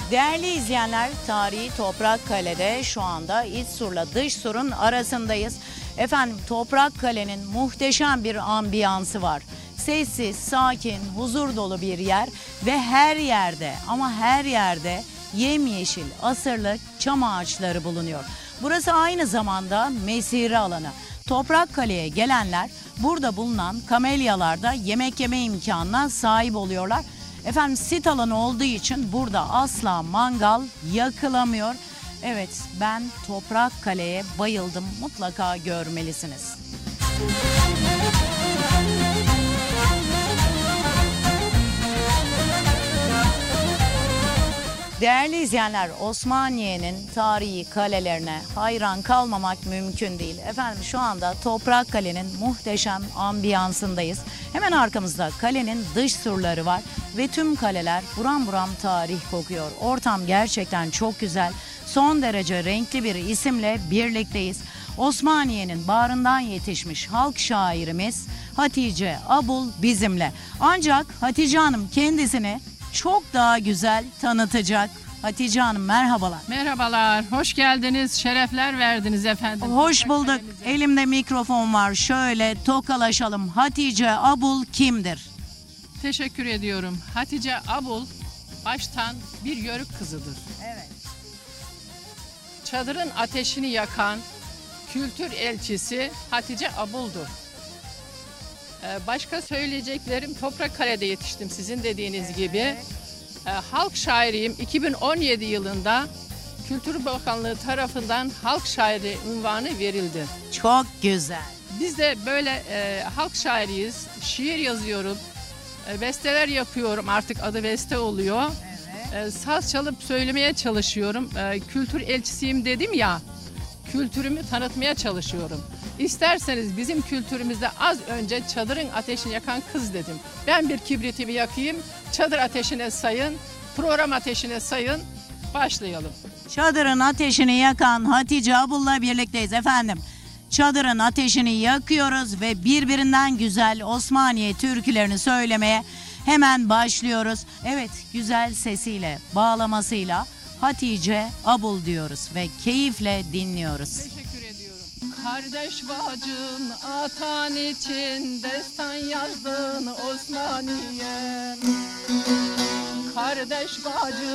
Değerli izleyenler, tarihi Toprakkale'de şu anda iç surla dış surun arasındayız. Efendim, Toprakkale'nin muhteşem bir ambiyansı var. Sessiz, sakin, huzur dolu bir yer ve her yerde ama her yerde yemyeşil, asırlık çam ağaçları bulunuyor. Burası aynı zamanda mesire alanı. Toprakkale'ye gelenler burada bulunan kamelyalarda yemek yeme imkanına sahip oluyorlar. Efendim, sit alanı olduğu için burada asla mangal yakılamıyor. Evet, ben Toprakkale'ye bayıldım. Mutlaka görmelisiniz. Değerli izleyenler, Osmaniye'nin tarihi kalelerine hayran kalmamak mümkün değil. Efendim, şu anda Toprakkale'nin muhteşem ambiyansındayız. Hemen arkamızda kalenin dış surları var ve tüm kaleler buram buram tarih kokuyor. Ortam gerçekten çok güzel. Son derece renkli bir isimle birlikteyiz. Osmaniye'nin bağrından yetişmiş halk şairimiz Hatice Abul bizimle. Ancak Hatice Hanım kendisini çok daha güzel tanıtacak. Hatice Hanım, merhabalar. Merhabalar, hoş geldiniz, şerefler verdiniz efendim. Hoş bulduk. Elimde mikrofon var. Şöyle tokalaşalım. Hatice Abul kimdir? Teşekkür ediyorum. Hatice Abul baştan bir yörük kızıdır. Evet. Çadırın ateşini yakan kültür elçisi Hatice Abul'dur. Başka söyleyeceklerim, Toprakkale'de yetiştim sizin dediğiniz gibi. Halk şairiyim. 2017 yılında Kültür Bakanlığı tarafından halk şairi unvanı verildi. Çok güzel. Biz de böyle halk şairiyiz. Şiir yazıyorum. Besteler yapıyorum. Artık adı beste oluyor. Evet. Saz çalıp söylemeye çalışıyorum. Kültür elçisiyim dedim ya. Kültürümü tanıtmaya çalışıyorum. İsterseniz bizim kültürümüzde az önce çadırın ateşini yakan kız dedim. Ben bir kibritimi yakayım, çadır ateşine sayın, program ateşine sayın, başlayalım. Çadırın ateşini yakan Hatice Abul'la birlikteyiz efendim. Çadırın ateşini yakıyoruz ve birbirinden güzel Osmaniye türkülerini söylemeye hemen başlıyoruz. Evet, güzel sesiyle, bağlamasıyla Hatice Abul diyoruz ve keyifle dinliyoruz. Teşekkür ediyorum. Kardeş bacın atan için destan yazdın Osmaniye. Kardeş bacın